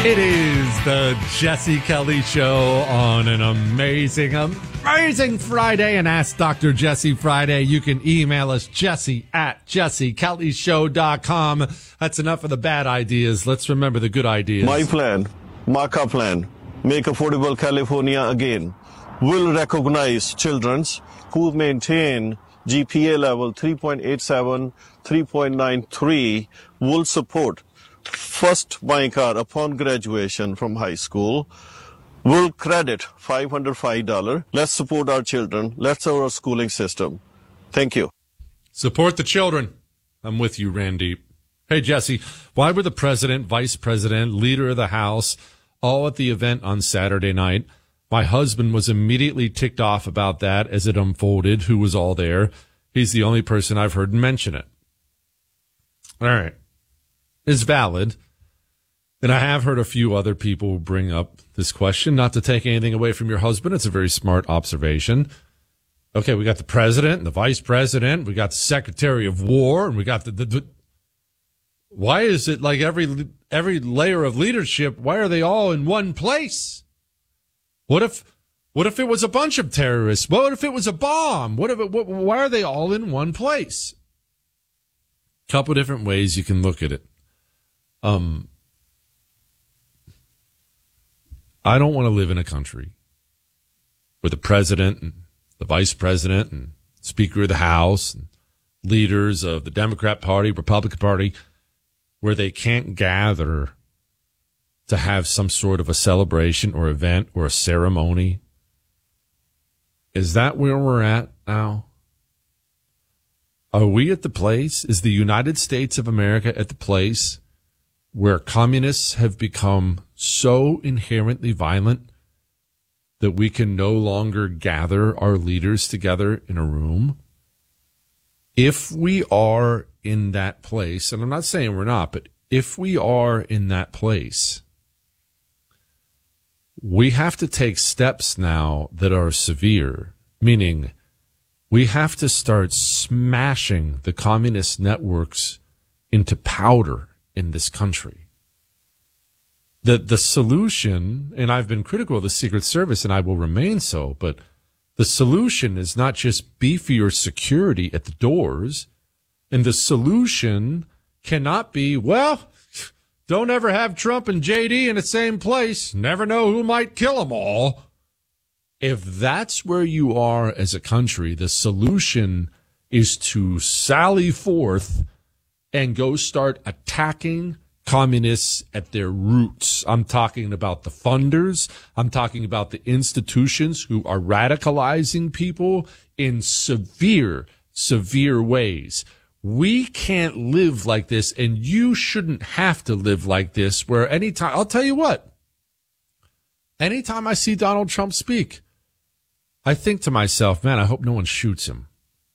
It is the Jesse Kelly Show on an amazing Friday, and Ask Dr. Jesse Friday. You can email us, jesse@jessekellyshow.com. That's enough of the bad ideas. Let's remember the good ideas. My plan, Marka plan, Make Affordable California Again, will recognize children who maintain GPA level 3.87, 3.93, will support first buying car upon graduation from high school, will credit $505. Let's support our children. Let's support our schooling system. Thank you. Support the children. I'm with you, Randy. Hey, Jesse, why were the president, vice president, leader of the House all at the event on Saturday night? My husband was immediately ticked off about that as it unfolded, who was all there. He's the only person I've heard mention it. All right. Is valid. And I have heard a few other people bring up this question, not to take anything away from your husband. It's a very smart observation. Okay, we got the president and the vice president. We got the secretary of war, and we got the why is it like every layer of leadership, why are they all in one place? What if it was a bunch of terrorists? What if it was a bomb? Why are they all in one place? Couple different ways you can look at it. I don't want to live in a country where the president and the vice president and Speaker of the House and leaders of the Democrat Party, Republican Party, where they can't gather to have some sort of a celebration or event or a ceremony. Is that where we're at now? Are we at the place? Is the United States of America at the place where communists have become so inherently violent that we can no longer gather our leaders together in a room? If we are in that place, and I'm not saying we're not, but if we are in that place, we have to take steps now that are severe, meaning we have to start smashing the communist networks into powder in this country. The solution, and I've been critical of the Secret Service, and I will remain so, but the solution is not just beefier security at the doors, and the solution cannot be, well, don't ever have Trump and JD in the same place. Never know who might kill them all. If that's where you are as a country, the solution is to sally forth and go start attacking communists at their roots. I'm talking about the funders. I'm talking about the institutions who are radicalizing people in severe, severe ways. We can't live like this, and you shouldn't have to live like this, where anytime, I'll tell you what, anytime I see Donald Trump speak, I think to myself, man, I hope no one shoots him.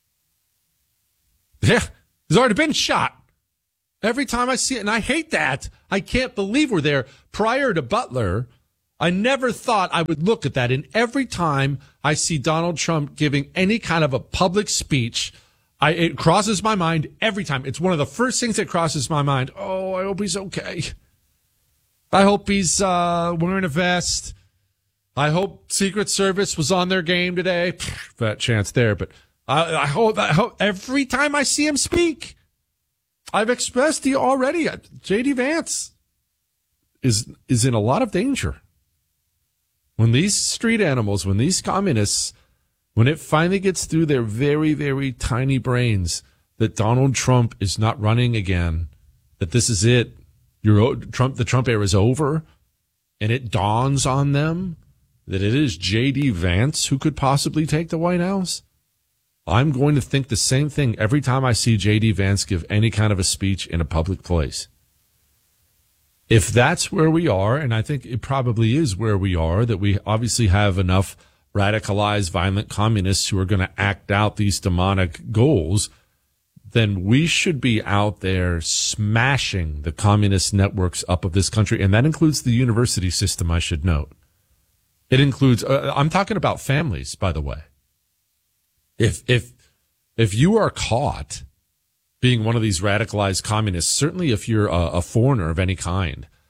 Yeah, he's already been shot. Every time I see it, and I hate that. I can't believe we're there. Prior to Butler, I never thought I would look at that. And every time I see Donald Trump giving any kind of a public speech, it crosses my mind every time. It's one of the first things that crosses my mind. Oh, I hope he's okay. I hope he's wearing a vest. I hope Secret Service was on their game today. That chance there, but I hope every time I see him speak, I've expressed to you already, J.D. Vance is in a lot of danger. When these street animals, when these communists, when it finally gets through their very, very tiny brains that Donald Trump is not running again, that this is it, the Trump era is over, and it dawns on them that it is J.D. Vance who could possibly take the White House, I'm going to think the same thing every time I see J.D. Vance give any kind of a speech in a public place. If that's where we are, and I think it probably is where we are, that we obviously have enough radicalized, violent communists who are going to act out these demonic goals, then we should be out there smashing the communist networks up of this country. And that includes the university system, I should note. It includes, I'm talking about families, by the way. If you are caught being one of these radicalized communists, certainly if you're a foreigner of any kind,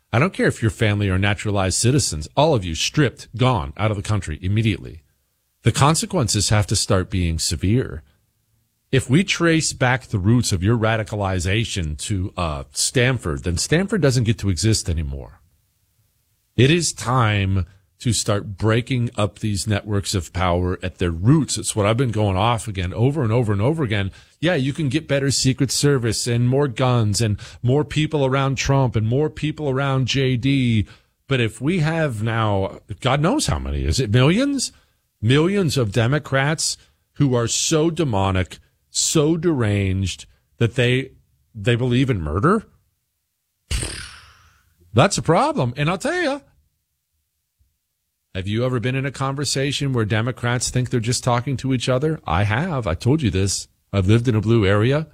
I don't care if your family are naturalized citizens. All of you stripped, gone out of the country immediately. The consequences have to start being severe. If we trace back the roots of your radicalization to Stanford, then Stanford doesn't get to exist anymore. It is time to start breaking up these networks of power at their roots. It's what I've been going off again over and over and over again. Yeah, you can get better Secret Service and more guns and more people around Trump and more people around JD. But if we have now, God knows how many, is it millions? Millions of Democrats who are so demonic, so deranged that they believe in murder? That's a problem. And I'll tell you, have you ever been in a conversation where Democrats think they're just talking to each other? I have. I told you this. I've lived in a blue area.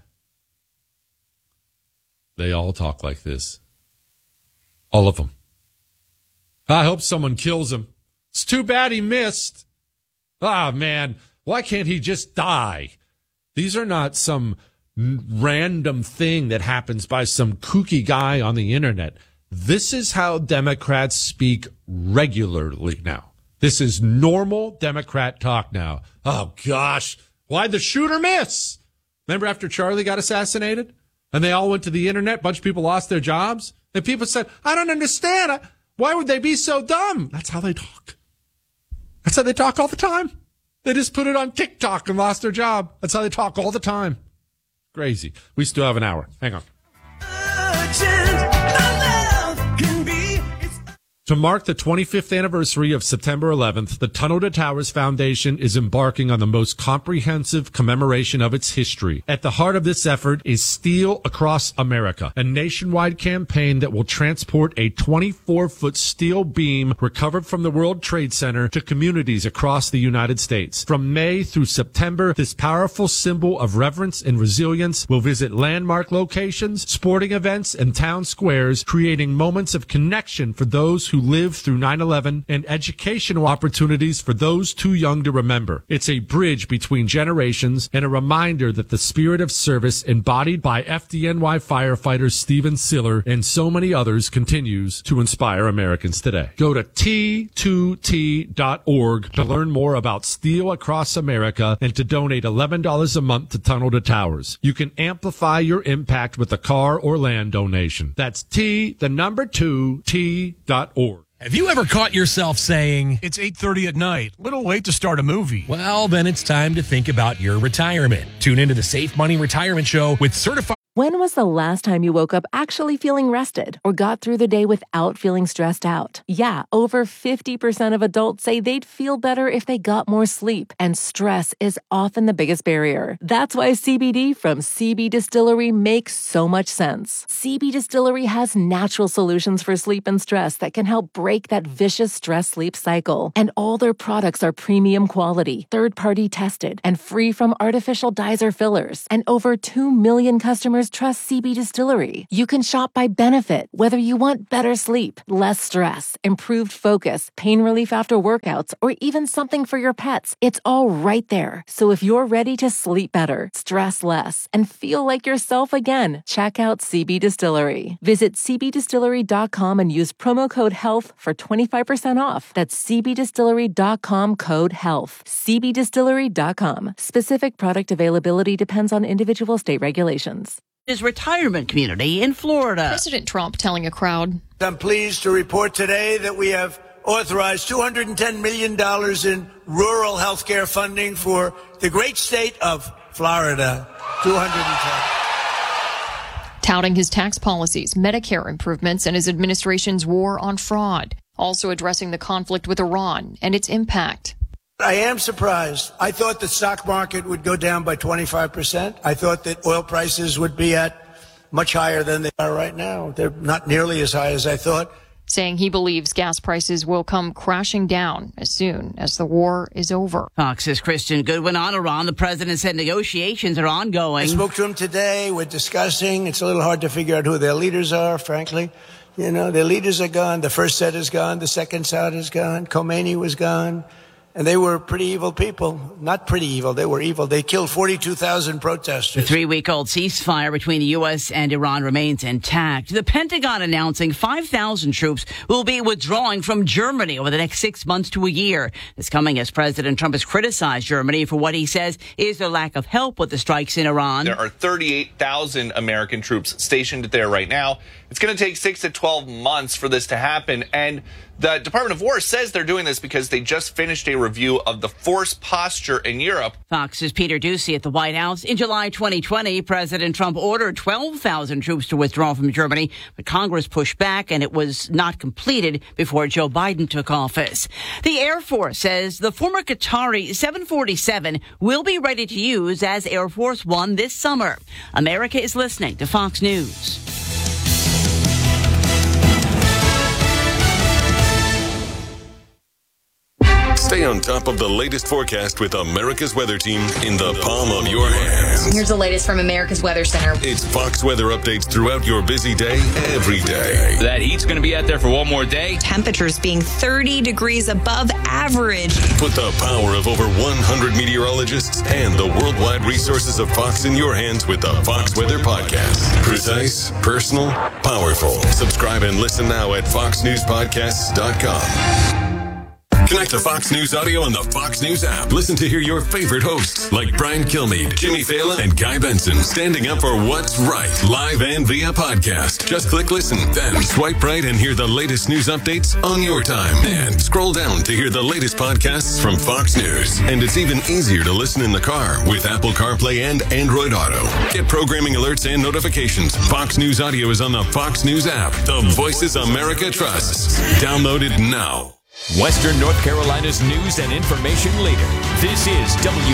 They all talk like this. All of them. I hope someone kills him. It's too bad he missed. Ah, man, why can't he just die? These are not some random thing that happens by some kooky guy on the internet. This is how Democrats speak regularly now. This is normal Democrat talk now. Oh, gosh, why'd the shooter miss? Remember after Charlie got assassinated and they all went to the internet, a bunch of people lost their jobs, and people said, I don't understand. Why would they be so dumb? That's how they talk. That's how they talk all the time. They just put it on TikTok and lost their job. That's how they talk all the time. Crazy. We still have an hour. Hang on. To mark the 25th anniversary of September 11th, the Tunnel to Towers Foundation is embarking on the most comprehensive commemoration of its history. At the heart of this effort is Steel Across America, a nationwide campaign that will transport a 24-foot steel beam recovered from the World Trade Center to communities across the United States. From May through September, this powerful symbol of reverence and resilience will visit landmark locations, sporting events, and town squares, creating moments of connection for those who lived through 9/11 and educational opportunities for those too young to remember. It's a bridge between generations and a reminder that the spirit of service embodied by FDNY firefighter Steven Siller and so many others continues to inspire Americans today. Go to T2T.org to learn more about Steel Across America and to donate $11 a month to Tunnel to Towers. You can amplify your impact with a car or land donation. That's T2T.org. Have you ever caught yourself saying, it's 8:30 at night, little late to start a movie? Well, then it's time to think about your retirement. Tune into the Safe Money Retirement Show with certified... When was the last time you woke up actually feeling rested or got through the day without feeling stressed out? Yeah, over 50% of adults say they'd feel better if they got more sleep, and stress is often the biggest barrier. That's why CBD from CB Distillery makes so much sense. CB Distillery has natural solutions for sleep and stress that can help break that vicious stress-sleep cycle. And all their products are premium quality, third-party tested, and free from artificial dyes or fillers. And over 2 million customers trust CB Distillery. You can shop by benefit, whether you want better sleep, less stress, improved focus, pain relief after workouts, or even something for your pets. It's all right there. So if you're ready to sleep better, stress less, and feel like yourself again, check out CB Distillery. Visit cbdistillery.com and use promo code HEALTH for 25% off. That's cbdistillery.com code HEALTH. cbdistillery.com. Specific product availability depends on individual state regulations. His retirement community in Florida. President Trump telling a crowd. I'm pleased to report today that we have authorized $210 million in rural health care funding for the great state of Florida. 210. Touting his tax policies, Medicare improvements, and his administration's war on fraud. Also addressing the conflict with Iran and its impact. I am surprised. I thought the stock market would go down by 25%. I thought that oil prices would be at much higher than they are right now. They're not nearly as high as I thought. Saying he believes gas prices will come crashing down as soon as the war is over. Fox's Christian Goodwin on Iran. The president said negotiations are ongoing. I spoke to him today. We're discussing. It's a little hard to figure out who their leaders are, frankly. You know, their leaders are gone. The first set is gone. The second set is gone. Khomeini was gone. And they were pretty evil people. Not pretty evil. They were evil. They killed 42,000 protesters. The 3-week-old ceasefire between the U.S. and Iran remains intact. The Pentagon announcing 5,000 troops will be withdrawing from Germany over the next 6 months to a year. This coming as President Trump has criticized Germany for what he says is their lack of help with the strikes in Iran. There are 38,000 American troops stationed there right now. It's going to take 6 to 12 months for this to happen. And the Department of War says they're doing this because they just finished a review of the force posture in Europe. Fox's Peter Doocy at the White House. In July 2020, President Trump ordered 12,000 troops to withdraw from Germany, but Congress pushed back and it was not completed before Joe Biden took office. The Air Force says the former Qatari 747 will be ready to use as Air Force One this summer. America is listening to Fox News. Stay on top of the latest forecast with America's Weather Team in the palm of your hands. Here's the latest from America's Weather Center. It's Fox weather updates throughout your busy day, every day. That heat's going to be out there for one more day. Temperatures being 30 degrees above average. Put the power of over 100 meteorologists and the worldwide resources of Fox in your hands with the Fox Weather Podcast. Precise, personal, powerful. Subscribe and listen now at foxnewspodcasts.com. Connect to Fox News Audio on the Fox News app. Listen to hear your favorite hosts like Brian Kilmeade, Jimmy Fallon, and Guy Benson standing up for what's right, live and via podcast. Just click listen, then swipe right and hear the latest news updates on your time. And scroll down to hear the latest podcasts from Fox News. And it's even easier to listen in the car with Apple CarPlay and Android Auto. Get programming alerts and notifications. Fox News Audio is on the Fox News app. The voices America trusts. Download it now. Western North Carolina's news and information leader. This is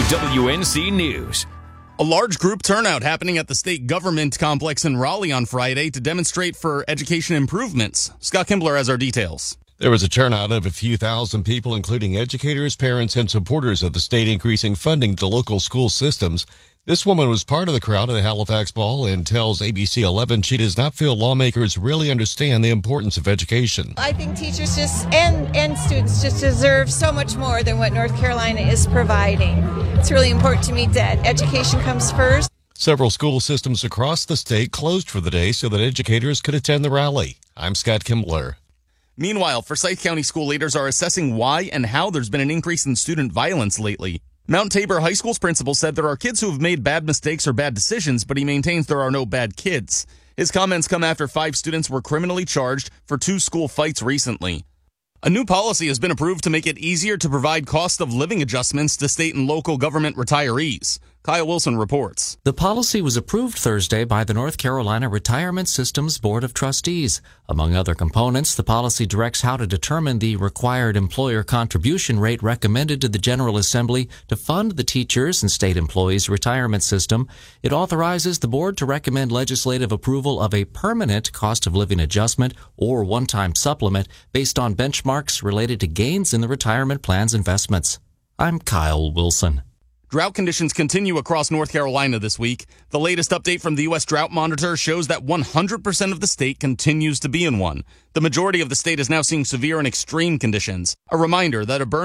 WWNC News. A large group turnout happening at the state government complex in Raleigh on Friday to demonstrate for education improvements. Scott Kimbler has our details. There was a turnout of a few thousand people, including educators, parents, and supporters of the state increasing funding to local school systems. This woman was part of the crowd at the Halifax Ball and tells ABC 11 she does not feel lawmakers really understand the importance of education. I think teachers and students just deserve so much more than what North Carolina is providing. It's really important to me that education comes first. Several school systems across the state closed for the day so that educators could attend the rally. I'm Scott Kimbler. Meanwhile, Forsyth County school leaders are assessing why and how there's been an increase in student violence lately. Mount Tabor High School's principal said there are kids who have made bad mistakes or bad decisions, but he maintains there are no bad kids. His comments come after 5 students were criminally charged for 2 school fights recently. A new policy has been approved to make it easier to provide cost of living adjustments to state and local government retirees. Kyle Wilson reports. The policy was approved Thursday by the North Carolina Retirement Systems Board of Trustees. Among other components, the policy directs how to determine the required employer contribution rate recommended to the General Assembly to fund the teachers and state employees' retirement system. It authorizes the board to recommend legislative approval of a permanent cost of living adjustment or one-time supplement based on benchmarks related to gains in the retirement plan's investments. I'm Kyle Wilson. Drought conditions continue across North Carolina this week. The latest update from the U.S. Drought Monitor shows that 100% of the state continues to be in one. The majority of the state is now seeing severe and extreme conditions. A reminder that a burn